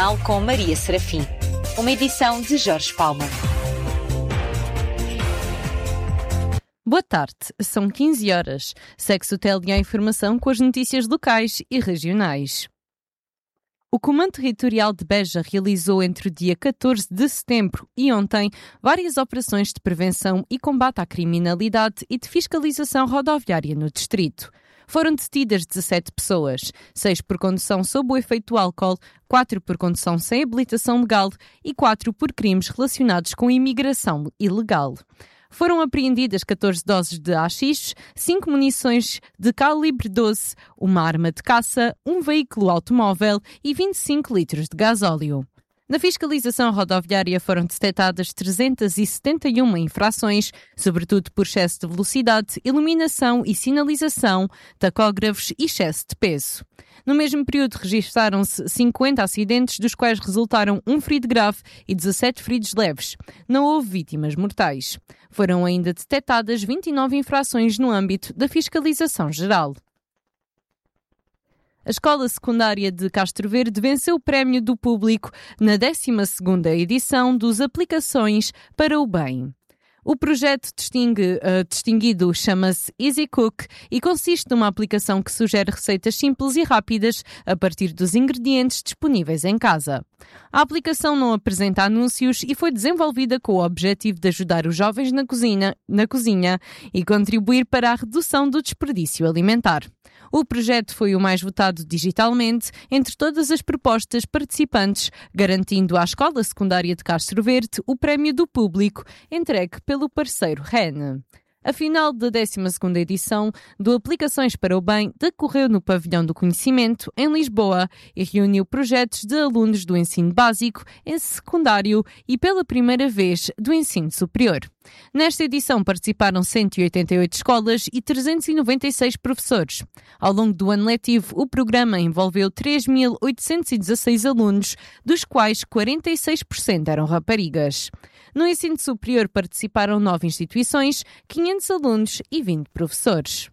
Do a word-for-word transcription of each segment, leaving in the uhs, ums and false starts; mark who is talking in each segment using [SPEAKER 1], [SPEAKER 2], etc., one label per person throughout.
[SPEAKER 1] Jornal com Maria Serafim. Uma edição de Jorge Palma.
[SPEAKER 2] Boa tarde, são quinze horas. Segue-se o Tele à informação com as notícias locais e regionais. O Comando Territorial de Beja realizou entre o dia catorze de setembro e ontem várias operações de prevenção e combate à criminalidade e de fiscalização rodoviária no distrito. Foram detidas dezassete pessoas, seis por condução sob o efeito do álcool, quatro por condução sem habilitação legal e quatro por crimes relacionados com imigração ilegal. Foram apreendidas catorze doses de haxixe, cinco munições de calibre doze, uma arma de caça, um veículo automóvel e vinte e cinco litros de gasóleo. Na fiscalização rodoviária foram detectadas trezentas e setenta e uma infrações, sobretudo por excesso de velocidade, iluminação e sinalização, tacógrafos e excesso de peso. No mesmo período registaram-se cinquenta acidentes, dos quais resultaram um ferido grave e dezassete feridos leves. Não houve vítimas mortais. Foram ainda detectadas vinte e nove infrações no âmbito da fiscalização geral. A Escola Secundária de Castro Verde venceu o Prémio do Público na décima segunda edição dos Aplicações para o Bem. O projeto distingue, uh, distinguido chama-se Easy Cook e consiste numa aplicação que sugere receitas simples e rápidas a partir dos ingredientes disponíveis em casa. A aplicação não apresenta anúncios e foi desenvolvida com o objetivo de ajudar os jovens na cozinha, na cozinha e contribuir para a redução do desperdício alimentar. O projeto foi o mais votado digitalmente entre todas as propostas participantes, garantindo à Escola Secundária de Castro Verde o Prémio do Público, entregue pelo parceiro R E N. A final da décima segunda edição do Aplicações para o Bem decorreu no Pavilhão do Conhecimento, em Lisboa, e reuniu projetos de alunos do ensino básico, ensino secundário e, pela primeira vez, do ensino superior. Nesta edição participaram cento e oitenta e oito escolas e trezentos e noventa e seis professores. Ao longo do ano letivo, o programa envolveu três mil oitocentos e dezasseis alunos, dos quais quarenta e seis por cento eram raparigas. No ensino superior participaram nove instituições, quinhentos alunos e vinte professores.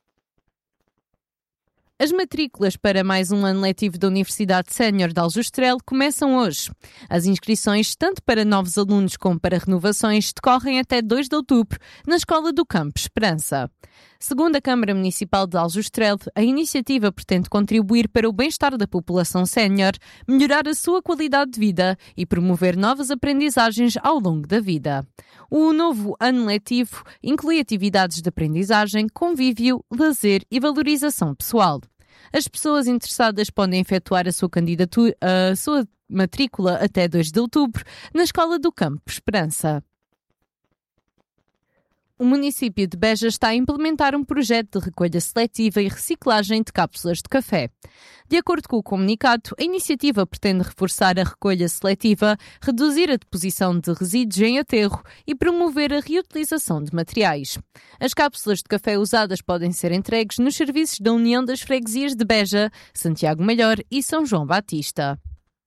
[SPEAKER 2] As matrículas para mais um ano letivo da Universidade Sénior de Aljustrel começam hoje. As inscrições, tanto para novos alunos como para renovações, decorrem até dois de outubro, na Escola do Campo Esperança. Segundo a Câmara Municipal de Aljustrel, a iniciativa pretende contribuir para o bem-estar da população sénior, melhorar a sua qualidade de vida e promover novas aprendizagens ao longo da vida. O novo ano letivo inclui atividades de aprendizagem, convívio, lazer e valorização pessoal. As pessoas interessadas podem efetuar a sua candidatura, a sua matrícula até dois de outubro na Escola do Campo Esperança. O município de Beja está a implementar um projeto de recolha seletiva e reciclagem de cápsulas de café. De acordo com o comunicado, a iniciativa pretende reforçar a recolha seletiva, reduzir a deposição de resíduos em aterro e promover a reutilização de materiais. As cápsulas de café usadas podem ser entregues nos serviços da União das Freguesias de Beja, Santiago Maior e São João Batista.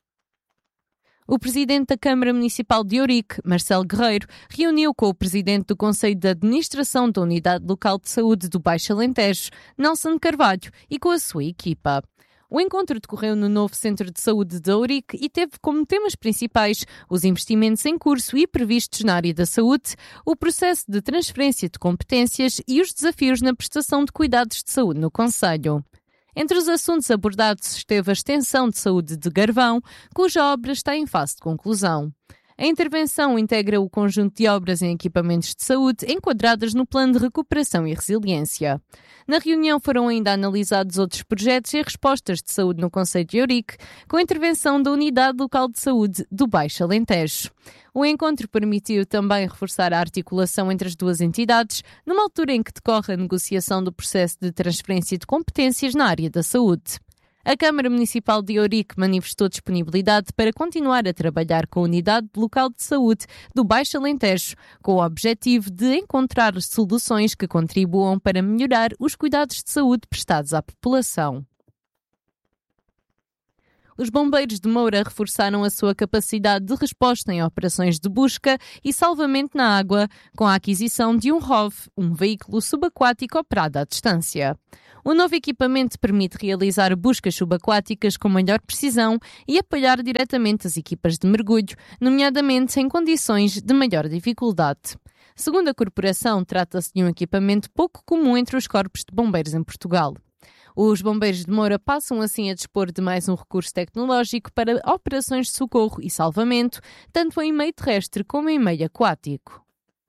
[SPEAKER 2] O presidente da Câmara Municipal de Ourique, Marcelo Guerreiro, reuniu com o presidente do Conselho de Administração da Unidade Local de Saúde do Baixo Alentejo, Nelson Carvalho, e com a sua equipa. O encontro decorreu no novo Centro de Saúde de Ourique e teve como temas principais os investimentos em curso e previstos na área da saúde, o processo de transferência de competências e os desafios na prestação de cuidados de saúde no concelho. Entre os assuntos abordados esteve a extensão de saúde de Garvão, cuja obra está em fase de conclusão. A intervenção integra o conjunto de obras em equipamentos de saúde enquadradas no Plano de Recuperação e Resiliência. Na reunião foram ainda analisados outros projetos e respostas de saúde no concelho de Ourique, com a intervenção da Unidade Local de Saúde do Baixo Alentejo. O encontro permitiu também reforçar a articulação entre as duas entidades, numa altura em que decorre a negociação do processo de transferência de competências na área da saúde. A Câmara Municipal de Ourique manifestou disponibilidade para continuar a trabalhar com a Unidade Local de Saúde do Baixo Alentejo, com o objetivo de encontrar soluções que contribuam para melhorar os cuidados de saúde prestados à população. Os bombeiros de Moura reforçaram a sua capacidade de resposta em operações de busca e salvamento na água, com a aquisição de um R O V, um veículo subaquático operado à distância. O novo equipamento permite realizar buscas subaquáticas com maior precisão e apoiar diretamente as equipas de mergulho, nomeadamente em condições de maior dificuldade. Segundo a corporação, trata-se de um equipamento pouco comum entre os corpos de bombeiros em Portugal. Os bombeiros de Moura passam assim a dispor de mais um recurso tecnológico para operações de socorro e salvamento, tanto em meio terrestre como em meio aquático.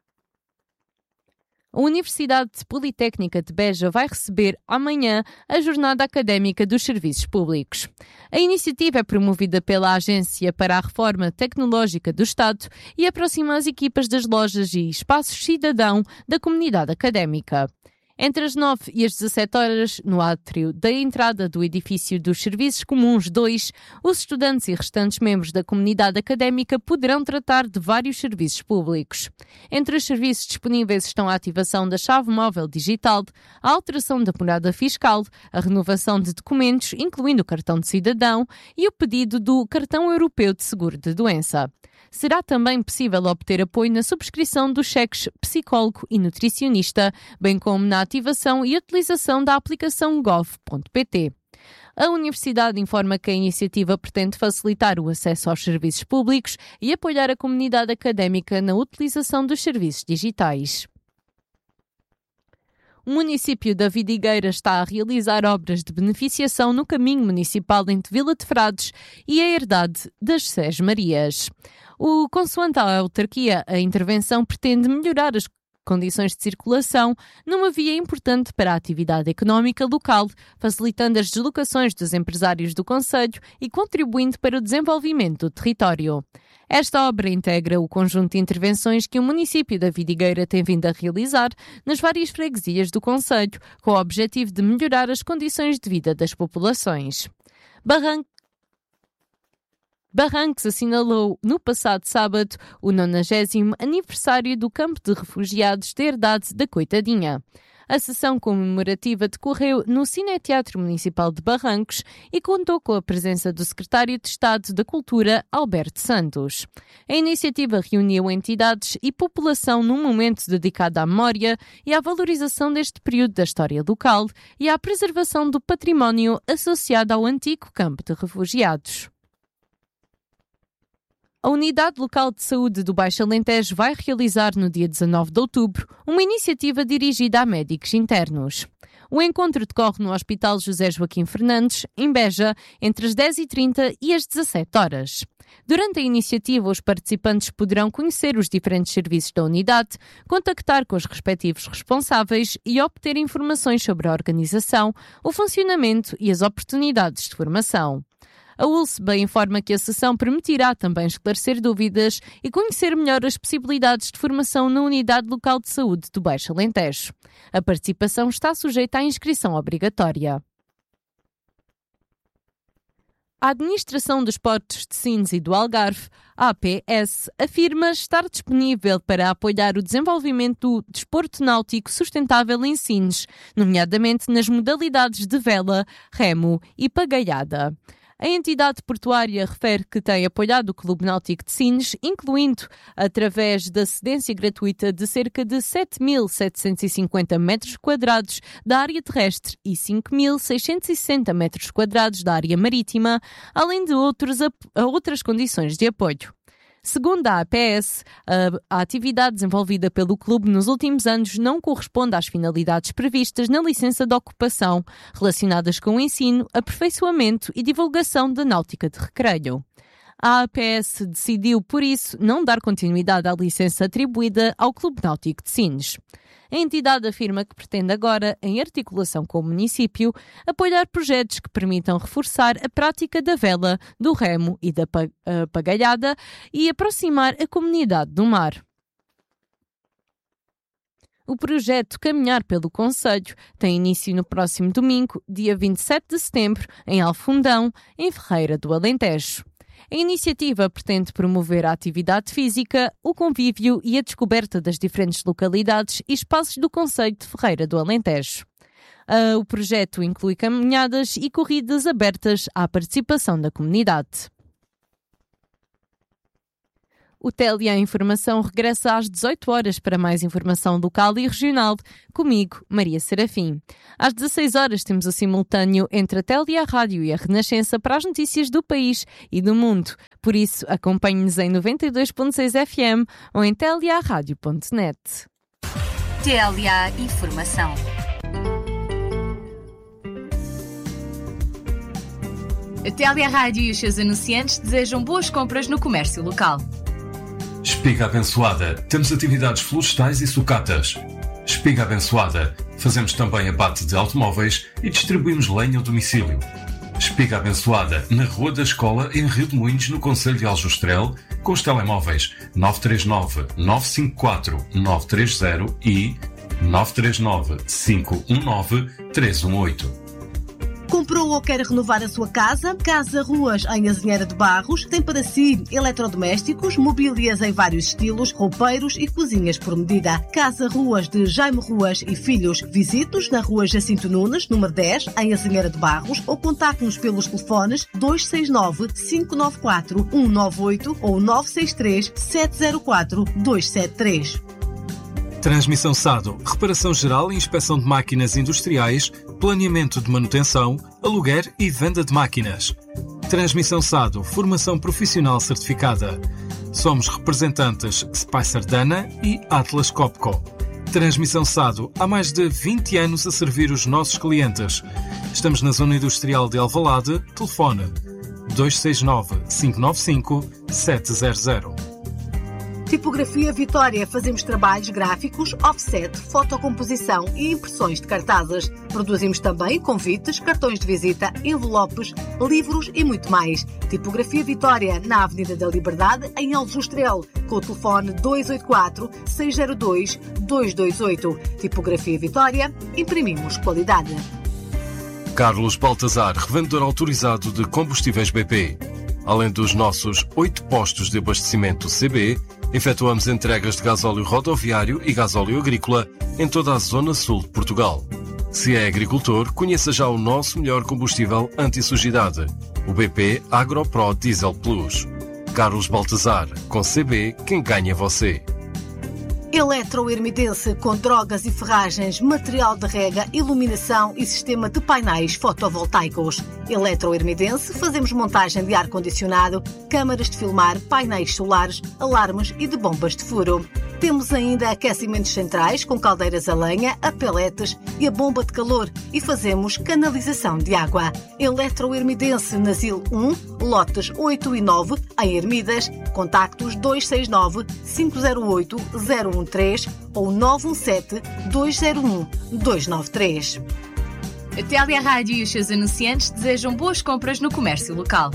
[SPEAKER 2] A Universidade Politécnica de Beja vai receber amanhã a Jornada Académica dos Serviços Públicos. A iniciativa é promovida pela Agência para a Reforma Tecnológica do Estado e aproxima as equipas das lojas e espaços cidadão da comunidade académica. Entre as nove e as dezassete horas, no átrio da entrada do edifício dos Serviços Comuns dois, os estudantes e restantes membros da comunidade académica poderão tratar de vários serviços públicos. Entre os serviços disponíveis estão a ativação da chave móvel digital, a alteração da morada fiscal, a renovação de documentos, incluindo o cartão de cidadão, e o pedido do cartão europeu de seguro de doença. Será também possível obter apoio na subscrição dos cheques psicólogo e nutricionista, bem como na ativação e utilização da aplicação gov ponto pt. A Universidade informa que a iniciativa pretende facilitar o acesso aos serviços públicos e apoiar a comunidade académica na utilização dos serviços digitais. O município da Vidigueira está a realizar obras de beneficiação no caminho municipal entre Vila de Frades e a Herdade das Sés Marias. O, consoante a autarquia, a intervenção pretende melhorar as condições de circulação numa via importante para a atividade económica local, facilitando as deslocações dos empresários do concelho e contribuindo para o desenvolvimento do território. Esta obra integra o conjunto de intervenções que o município da Vidigueira tem vindo a realizar nas várias freguesias do concelho, com o objetivo de melhorar as condições de vida das populações. Barranco Barrancos assinalou no passado sábado o nonagésimo aniversário do campo de refugiados da Herdade da Coitadinha. A sessão comemorativa decorreu no Cineteatro Municipal de Barrancos e contou com a presença do Secretário de Estado da Cultura, Alberto Santos. A iniciativa reuniu entidades e população num momento dedicado à memória e à valorização deste período da história local e à preservação do património associado ao antigo campo de refugiados. A Unidade Local de Saúde do Baixo Alentejo vai realizar no dia dezanove de outubro uma iniciativa dirigida a médicos internos. O encontro decorre no Hospital José Joaquim Fernandes, em Beja, entre as dez e trinta e as dezassete horas. Durante a iniciativa, os participantes poderão conhecer os diferentes serviços da unidade, contactar com os respectivos responsáveis e obter informações sobre a organização, o funcionamento e as oportunidades de formação. A U L S B informa que a sessão permitirá também esclarecer dúvidas e conhecer melhor as possibilidades de formação na Unidade Local de Saúde do Baixo Alentejo. A participação está sujeita à inscrição obrigatória. A Administração dos Portos de Sines e do Algarve, A P S, afirma estar disponível para apoiar o desenvolvimento do desporto náutico sustentável em Sines, nomeadamente nas modalidades de vela, remo e pagaiada. A entidade portuária refere que tem apoiado o Clube Náutico de Sines, incluindo através da cedência gratuita de cerca de sete mil setecentos e cinquenta metros quadrados da área terrestre e cinco mil seiscentos e sessenta metros quadrados da área marítima, além de outros, outras condições de apoio. Segundo a A P S, a, a atividade desenvolvida pelo clube nos últimos anos não corresponde às finalidades previstas na licença de ocupação, relacionadas com o ensino, aperfeiçoamento e divulgação da náutica de recreio. A A P S decidiu, por isso, não dar continuidade à licença atribuída ao Clube Náutico de Sines. A entidade afirma que pretende agora, em articulação com o município, apoiar projetos que permitam reforçar a prática da vela, do remo e da pagaiada e aproximar a comunidade do mar. O projeto Caminhar pelo Concelho tem início no próximo domingo, dia vinte e sete de setembro, em Alfundão, em Ferreira do Alentejo. A iniciativa pretende promover a atividade física, o convívio e a descoberta das diferentes localidades e espaços do concelho de Ferreira do Alentejo. Uh, o projeto inclui caminhadas e corridas abertas à participação da comunidade. O Télia Informação regressa às dezoito horas para mais informação local e regional. Comigo, Maria Serafim. Às dezasseis horas temos o simultâneo entre a Télia Rádio e a Renascença para as notícias do país e do mundo. Por isso, acompanhe-nos em noventa e dois ponto seis F M ou em teliaradio ponto net.
[SPEAKER 1] Télia Informação. A Télia Rádio e os seus anunciantes desejam boas compras no comércio local.
[SPEAKER 3] Espiga Abençoada. Temos atividades florestais e sucatas. Espiga Abençoada. Fazemos também abate de automóveis e distribuímos lenha ao domicílio. Espiga Abençoada, na Rua da Escola, em Rio de Moinhos, no concelho de Aljustrel, com os telemóveis nove três nove, nove cinco quatro, nove três zero e nove três nove, cinco um nove, três um oito.
[SPEAKER 4] Comprou ou quer renovar a sua casa? Casa Ruas, em Azinheira de Barros, tem para si eletrodomésticos, mobílias em vários estilos, roupeiros e cozinhas por medida. Casa Ruas de Jaime Ruas e Filhos. Visite-nos na Rua Jacinto Nunes, número dez, em Azinheira de Barros, ou contacte-nos pelos telefones dois seis nove, cinco nove quatro, um nove oito ou nove seis três, sete zero quatro, dois sete três.
[SPEAKER 5] Transmissão Sado, reparação geral e inspeção de máquinas industriais, planeamento de manutenção, aluguer e venda de máquinas. Transmissão Sado, formação profissional certificada. Somos representantes Spicer Dana e Atlas Copco. Transmissão Sado, há mais de vinte anos a servir os nossos clientes. Estamos na zona industrial de Alvalade, telefone dois seis nove, cinco nove cinco, sete zero zero.
[SPEAKER 4] Tipografia Vitória. Fazemos trabalhos gráficos, offset, fotocomposição e impressões de cartazes. Produzimos também convites, cartões de visita, envelopes, livros e muito mais. Tipografia Vitória, na Avenida da Liberdade, em Aljustrel, com o telefone dois oito quatro, seis zero dois, dois dois oito. Tipografia Vitória, imprimimos qualidade.
[SPEAKER 6] Carlos Baltazar, revendedor autorizado de combustíveis B P. Além dos nossos oito postos de abastecimento C B, efetuamos entregas de gasóleo rodoviário e gasóleo agrícola em toda a zona sul de Portugal. Se é agricultor, conheça já o nosso melhor combustível anti-sujidade, o B P AgroPro Diesel Plus. Carlos Baltazar, com C B, quem ganha é você.
[SPEAKER 4] Eletroermidense, com drogas e ferragens, material de rega, iluminação e sistema de painéis fotovoltaicos. Eletroermidense, fazemos montagem de ar-condicionado, câmaras de filmar, painéis solares, alarmes e de bombas de furo. Temos ainda aquecimentos centrais com caldeiras a lenha, a peletes e a bomba de calor e fazemos canalização de água. Eletroermidense, Nasil um, lotes oito e nove, em Ermidas. Contactos dois seis nove, cinco zero oito, zero um três ou nove um sete, dois zero um, dois nove três.
[SPEAKER 1] A Télia Rádio e os seus anunciantes desejam boas compras no comércio local.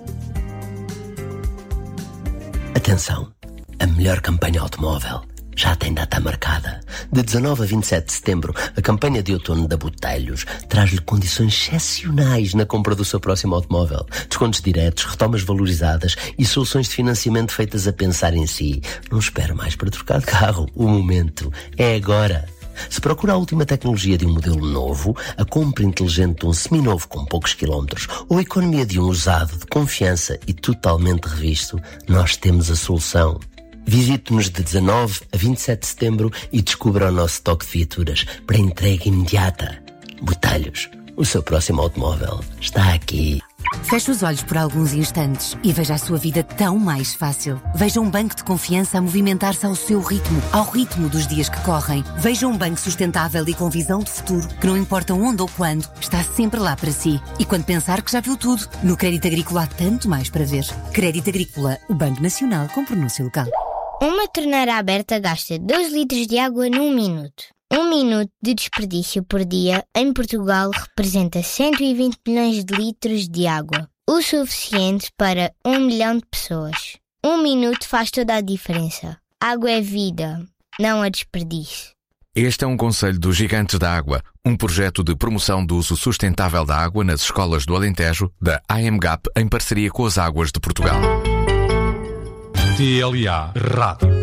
[SPEAKER 7] Atenção! A melhor campanha automóvel já tem data marcada. De dezanove a vinte e sete de setembro, a campanha de outono da Botelhos traz-lhe condições excepcionais na compra do seu próximo automóvel. Descontos diretos, retomas valorizadas e soluções de financiamento feitas a pensar em si. Não espere mais para trocar de carro. O momento é agora. Se procura a última tecnologia de um modelo novo, a compra inteligente de um seminovo com poucos quilómetros ou a economia de um usado de confiança e totalmente revisto, nós temos a solução. Visite-nos de dezanove a vinte e sete de setembro e descubra o nosso toque de viaturas para entrega imediata. Botelhos, o seu próximo automóvel está aqui.
[SPEAKER 8] Feche os olhos por alguns instantes e veja a sua vida tão mais fácil. Veja um banco de confiança a movimentar-se ao seu ritmo, ao ritmo dos dias que correm. Veja um banco sustentável e com visão de futuro, que não importa onde ou quando, está sempre lá para si. E quando pensar que já viu tudo, no Crédito Agrícola há tanto mais para ver. Crédito Agrícola, o Banco Nacional com pronúncia local.
[SPEAKER 9] Uma torneira aberta gasta dois litros de água num minuto. Um minuto de desperdício por dia em Portugal representa cento e vinte milhões de litros de água, o suficiente para um milhão de pessoas. Um minuto faz toda a diferença. Água é vida, não a desperdício.
[SPEAKER 10] Este é um conselho dos Gigantes da Água, um projeto de promoção do uso sustentável da água nas escolas do Alentejo, da A M G A P, em parceria com as Águas de Portugal.
[SPEAKER 11] T L A Rádio.